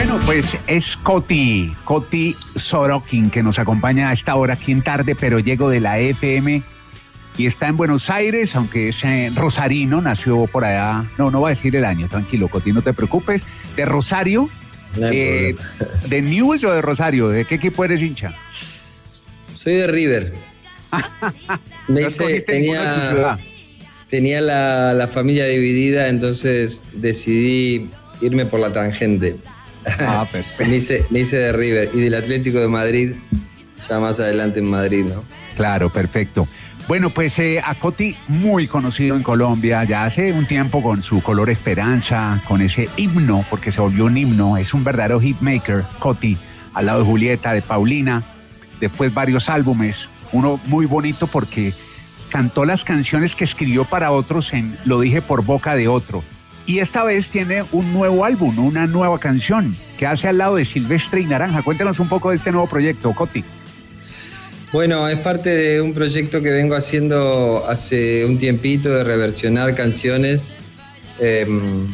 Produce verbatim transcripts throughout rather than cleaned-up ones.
Bueno, pues es Coti, Coti Sorokin, que nos acompaña a esta hora aquí en Tarde, pero llego de la F M y está en Buenos Aires, aunque es eh, rosarino, nació por allá, no, no va a decir el año, tranquilo, Coti, no te preocupes, de Rosario, no eh, ¿de Newell's o de Rosario? ¿De qué equipo eres hincha? Soy de River. Me ¿No hice, escogiste ninguno de tu tenía ciudad? tenía la, la familia dividida, entonces decidí irme por la tangente. Ah, perfecto. me, hice, me hice de River y del Atlético de Madrid, ya más adelante en Madrid, ¿no? Claro, perfecto. Bueno, pues eh, a Coti, muy conocido en Colombia, ya hace un tiempo con su color esperanza, con ese himno, porque se volvió un himno, es un verdadero hitmaker, Coti, al lado de Julieta, de Paulina, después varios álbumes, uno muy bonito porque cantó las canciones que escribió para otros en Lo dije por boca de otro. Y esta vez tiene un nuevo álbum, una nueva canción que hace al lado de Silvestre y Naranja. Cuéntanos un poco de este nuevo proyecto, Coti. Bueno, es parte de un proyecto que vengo haciendo hace un tiempito de reversionar canciones. Eh,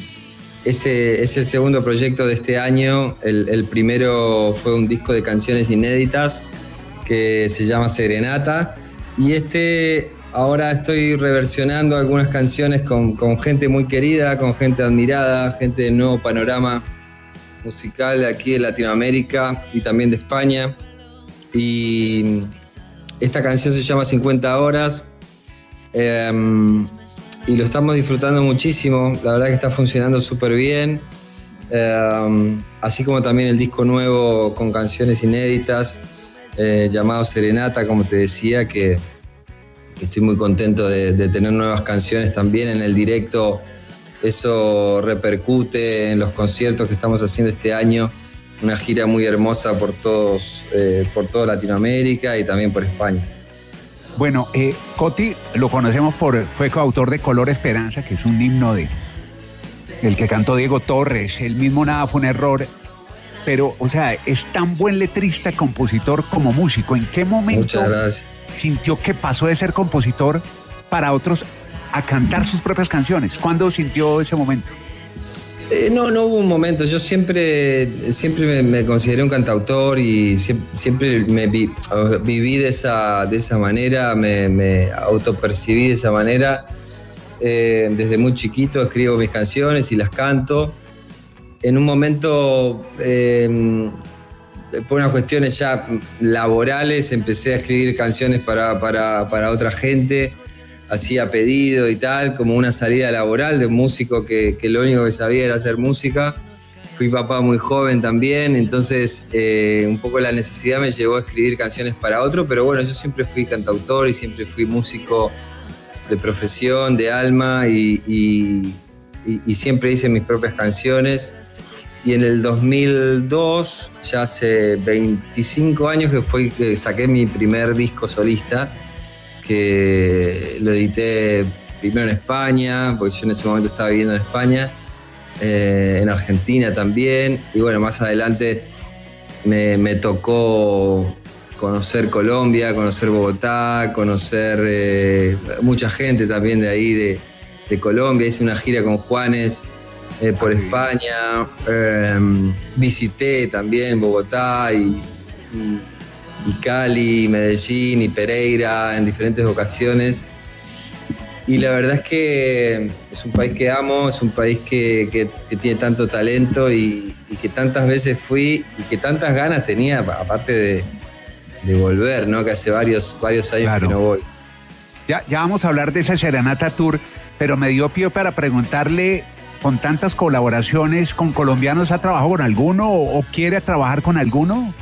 ese es el segundo proyecto de este año. El, el primero fue un disco de canciones inéditas que se llama Serenata. Y este... Ahora estoy reversionando algunas canciones con, con gente muy querida, con gente admirada, gente del nuevo panorama musical de aquí de Latinoamérica y también de España. Y esta canción se llama cincuenta horas eh, y lo estamos disfrutando muchísimo. La verdad que está funcionando súper bien. Eh, así como también el disco nuevo con canciones inéditas eh, llamado Serenata, como te decía, que estoy muy contento de, de tener nuevas canciones también en el directo. Eso repercute en los conciertos que estamos haciendo este año. Una gira muy hermosa por, todos, eh, por toda Latinoamérica y también por España. Bueno, eh, Coti lo conocemos por, fue coautor de Color Esperanza, que es un himno de el que cantó Diego Torres. El mismo Nada fue un error. Pero, o sea, es tan buen letrista, compositor como músico. ¿En qué momento Muchas gracias. sintió que pasó de ser compositor para otros a cantar sus propias canciones? ¿Cuándo sintió ese momento? Eh, no, no hubo un momento. Yo siempre, siempre me, me consideré un cantautor y siempre, siempre me vi, viví de esa, de esa manera, me, me autopercibí de esa manera. Eh, desde muy chiquito escribo mis canciones y las canto. En un momento... Eh, por unas cuestiones ya laborales empecé a escribir canciones para, para, para otra gente, hacía pedido y tal, como una salida laboral de un músico que, que lo único que sabía era hacer música. Fui papá muy joven también, entonces eh, un poco la necesidad me llevó a escribir canciones para otro, pero bueno, yo siempre fui cantautor y siempre fui músico de profesión, de alma y, y, y, y siempre hice mis propias canciones. Y en el dos mil dos, ya hace veinticinco años que fue que saqué mi primer disco solista, que lo edité primero en España, porque yo en ese momento estaba viviendo en España, eh, en Argentina también, y bueno, más adelante me, me tocó conocer Colombia, conocer Bogotá, conocer eh, mucha gente también de ahí, de, de Colombia. Hice una gira con Juanes, Eh, por España, eh, visité también Bogotá y, y, y Cali, Medellín y Pereira en diferentes ocasiones. Y la verdad es que es un país que amo, es un país que, que, que tiene tanto talento y, y que tantas veces fui y que tantas ganas tenía, aparte de, de volver, ¿no? Que hace varios, varios años claro. que no voy. Ya, ya vamos a hablar de esa Serenata Tour, pero me dio pie para preguntarle... Con tantas colaboraciones con colombianos, ¿ha trabajado con alguno o, o quiere trabajar con alguno?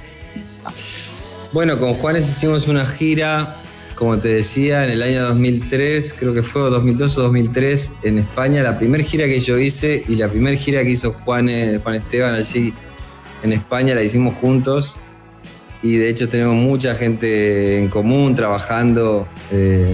Bueno, con Juanes hicimos una gira, como te decía, en el año dos mil tres, creo que fue dos mil dos o dos mil tres, en España. La primera gira que yo hice y la primera gira que hizo Juan, Juan Esteban allí en España la hicimos juntos. Y de hecho tenemos mucha gente en común trabajando. Eh,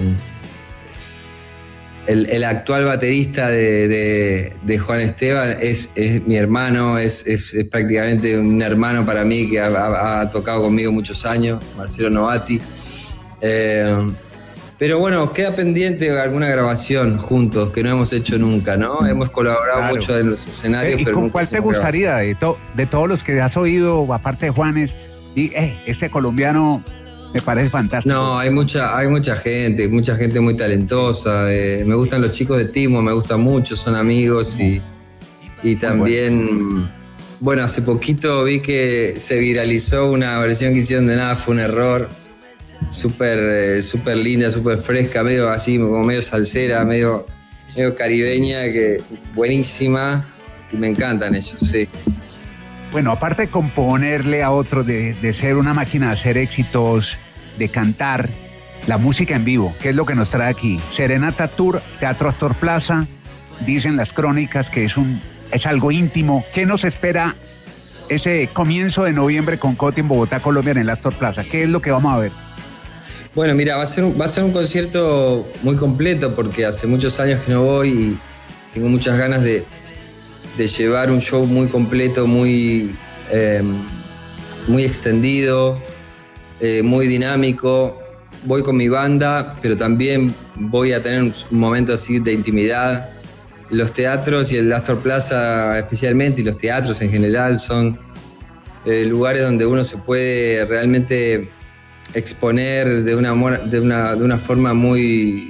El, el actual baterista de, de, de Juan Esteban es, es mi hermano, es, es, es prácticamente un hermano para mí que ha, ha, ha tocado conmigo muchos años, Marcelo Novati. Eh, Pero bueno, queda pendiente alguna grabación juntos que no hemos hecho nunca, ¿no? Hemos colaborado Claro. mucho en los escenarios. Eh, ¿Y pero con nunca cuál te hicimos gustaría de, to- de todos los que has oído, aparte de Juanes? Y eh, este colombiano me parece fantástico. No, hay mucha, hay mucha gente, mucha gente muy talentosa. eh, me gustan los chicos de Timo, me gustan mucho, son amigos y, y también, bueno, hace poquito vi que se viralizó una versión que hicieron de Nada Fue un Error, súper eh, súper linda, súper fresca, medio así, como medio salsera, medio, medio caribeña, que buenísima y me encantan ellos, sí. Bueno, aparte de componerle a otro, de, de ser una máquina de hacer éxitos, de cantar, la música en vivo, que es lo que nos trae aquí. Serenata Tour, Teatro Astor Plaza, dicen las crónicas que es, un, es algo íntimo. ¿Qué nos espera ese comienzo de noviembre con Coti en Bogotá, Colombia, en el Astor Plaza? ¿Qué es lo que vamos a ver? Bueno, mira, va a ser un, va a ser un concierto muy completo porque hace muchos años que no voy y tengo muchas ganas de, de llevar un show muy completo, muy, eh, muy extendido, eh, muy dinámico. Voy con mi banda, pero también voy a tener un momento así de intimidad. Los teatros y el Astor Plaza especialmente, y los teatros en general, son eh, lugares donde uno se puede realmente exponer de una, de una, de una forma muy,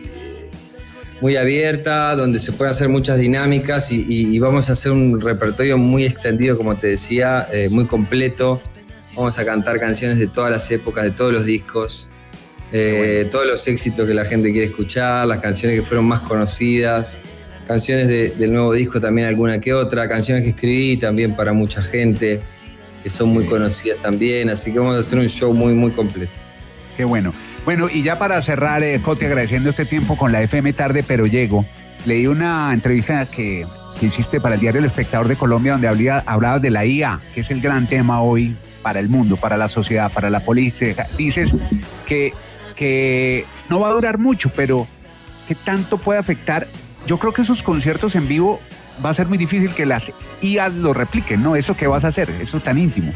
muy abierta, donde se pueden hacer muchas dinámicas y, y, y vamos a hacer un repertorio muy extendido, como te decía, eh, muy completo. Vamos a cantar canciones de todas las épocas, de todos los discos, eh, bueno. todos los éxitos que la gente quiere escuchar, las canciones que fueron más conocidas, canciones de, del nuevo disco también alguna que otra, canciones que escribí también para mucha gente, que son muy conocidas también, así que vamos a hacer un show muy, muy completo. Qué bueno. Bueno, y ya para cerrar, eh, Coti, agradeciendo este tiempo con la F M Tarde, pero llego. Leí una entrevista que, que hiciste para el diario El Espectador de Colombia, donde hablía, hablabas de la I A, que es el gran tema hoy para el mundo, para la sociedad, para la política. Dices que, que no va a durar mucho, pero ¿qué tanto puede afectar? Yo creo que esos conciertos en vivo va a ser muy difícil que las I A lo repliquen, ¿no? Eso que vas a hacer, eso tan íntimo.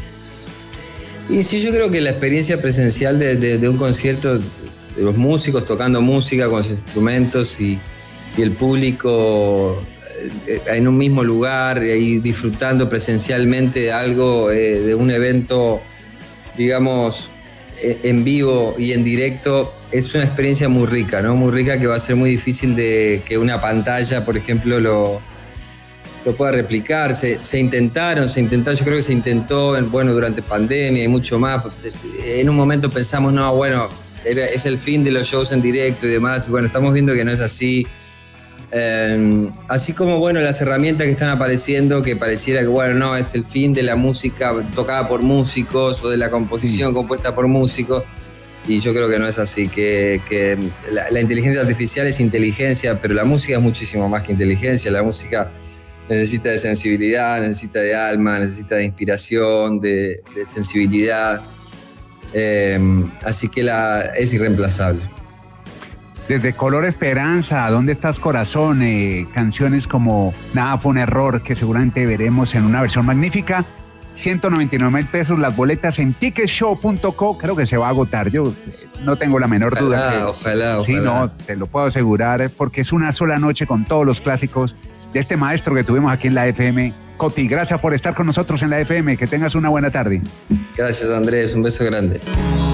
Y sí, yo creo que la experiencia presencial de, de, de un concierto, de los músicos tocando música con sus instrumentos y, y el público en un mismo lugar y disfrutando presencialmente de algo, eh, de un evento, digamos, en vivo y en directo, es una experiencia muy rica, ¿no? Muy rica, que va a ser muy difícil de que una pantalla, por ejemplo, lo... lo pueda replicar. Se, se intentaron, se intentaron, yo creo que se intentó, bueno, durante pandemia y mucho más. En un momento pensamos, no, bueno, era, es el fin de los shows en directo y demás. Y bueno, estamos viendo que no es así. Eh, así como, bueno, las herramientas que están apareciendo, que pareciera que, bueno, no, es el fin de la música tocada por músicos o de la composición sí. compuesta por músicos. Y yo creo que no es así, que, que la, la inteligencia artificial es inteligencia, pero la música es muchísimo más que inteligencia. La música necesita de sensibilidad, necesita de alma, necesita de inspiración, de, de sensibilidad. Eh, así que la, es irreemplazable. Desde Color Esperanza, ¿Dónde estás, corazón? Eh, canciones como Nada Fue un Error, que seguramente veremos en una versión magnífica. ciento noventa y nueve mil pesos las boletas en ticket show punto co. Creo que se va a agotar. Yo no tengo la menor ojalá, duda. Que, ojalá, sí, ojalá. no, te lo puedo asegurar, porque es una sola noche con todos los clásicos de este maestro que tuvimos aquí en la F M. Coti, gracias por estar con nosotros en la F M. Que tengas una buena tarde. Gracias, Andrés. Un beso grande.